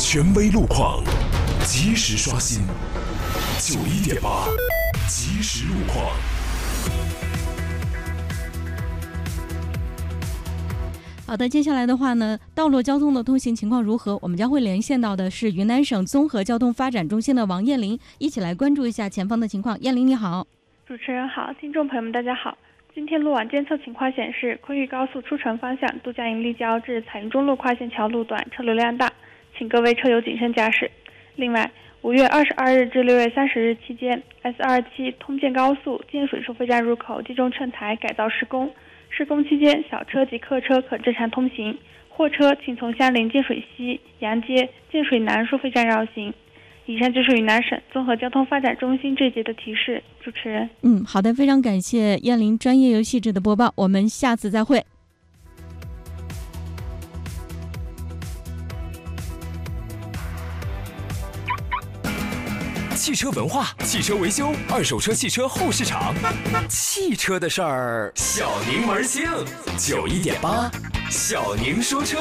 权威路况，及时刷新。91.8，即时路况。 好的，接下来的话呢，道路交通的通行情况如何？我们将会连线到的是云南省综合交通发展中心的王艳玲，一起来关注一下前方的情况。艳玲你好。 主持人好，听众朋友们大家好。今天路网监测情况显示，昆玉高速出城方向都江营立交至彩云中路跨线桥路段车流量大，请各位车友谨慎驾驶。另外，5月22日至6月30日期间 ，S27 通建高速建水收费站入口集中衬台改造施工。施工期间，小车及客车可正常通行，货车请从相邻建水西、杨街、建水南收费站绕行。以上就是云南省综合交通发展中心这一节的提示。主持人， 好的，非常感谢艳玲专业又细致的播报，我们下次再会。 汽车文化，汽车维修，二手车汽车后市场，汽车的事儿，小宁门庆，91.8，小宁说车。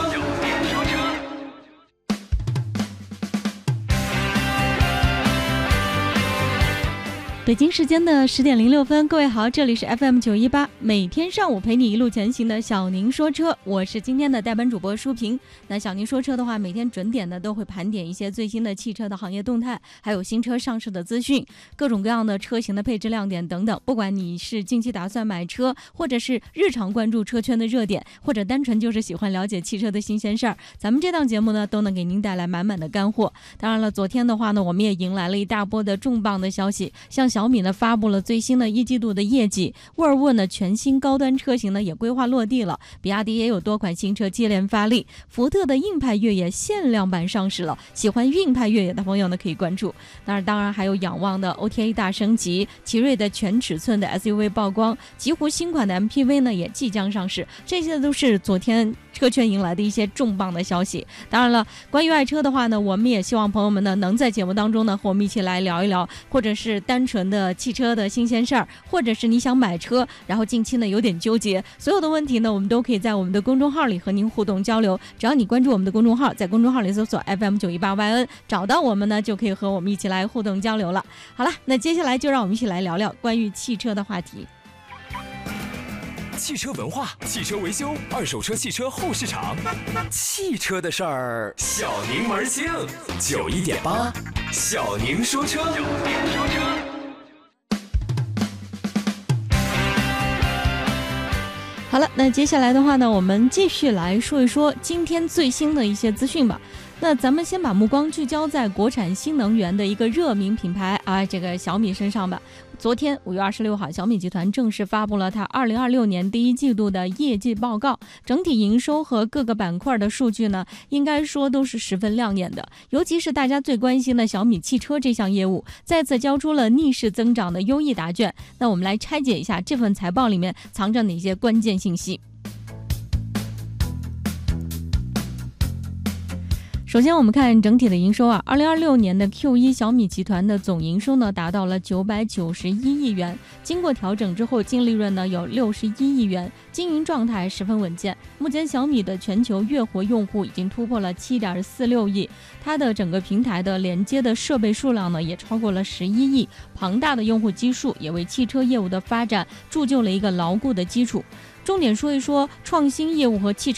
北京时间的10点06分，各位好，这里是 FM 918，每天上午陪你一路前行的小宁说车，我是今天的代班主播舒平。那小宁说车的话，每天准点的都会盘点一些最新的汽车的行业动态，还有新车上市的资讯，各种各样的车型的配置亮点等等。不管你是近期打算买车，或者是日常关注车圈的热点，或者单纯就是喜欢了解汽车的新鲜事儿，咱们这档节目呢都能给您带来满满的干货。当然了，昨天的话呢，我们也迎来了一大波的重磅的消息，像小米呢发布了最新的一季度的业绩，沃尔沃呢全新高端车型呢也规划落地了，比亚迪也有多款新车接连发力，福特的硬派越野限量版上市了，喜欢硬派越野的朋友呢可以关注。当然还有仰望的 OTA 大升级，奇瑞的全尺寸的 SUV 曝光，极狐新款的 MPV 呢也即将上市，这些都是昨天车圈迎来的一些重磅的消息。当然了，关于爱车的话呢，我们也希望朋友们呢能在节目当中呢和我们一起来聊一聊，或者是单纯的汽车的新鲜事儿，或者是你想买车，然后近期呢有点纠结，所有的问题呢我们都可以在我们的公众号里和您互动交流。只要你关注我们的公众号，在公众号里搜索 FM918YN， 找到我们呢就可以和我们一起来互动交流了。好了，那接下来就让我们一起来聊聊关于汽车的话题。 汽车文化，汽车维修，二手车汽车后市场，汽车的事儿，小宁门庆，91.8，小宁说车。 好了，那接下来的话呢，我们继续来说一说今天最新的一些资讯吧。那咱们先把目光聚焦在国产新能源的一个热名品牌这个小米身上吧。昨天5月26号，小米集团正式发布了它2026年第一季度的业绩报告，整体营收和各个板块的数据呢，应该说都是十分亮眼的。尤其是大家最关心的小米汽车这项业务，再次交出了逆势增长的优异答卷。那我们来拆解一下这份财报里面藏着哪些关键信息。首先我们看整体的营收2026年的 Q1 小米集团的总营收呢达到了991亿元，经过调整之后净利润呢有61亿元，经营状态十分稳健。目前小米的全球月活用户已经突破了 7.46 亿，它的整个平台的连接的设备数量呢也超过了11亿，庞大的用户基数也为汽车业务的发展铸就了一个牢固的基础。重点说一说创新业务和汽车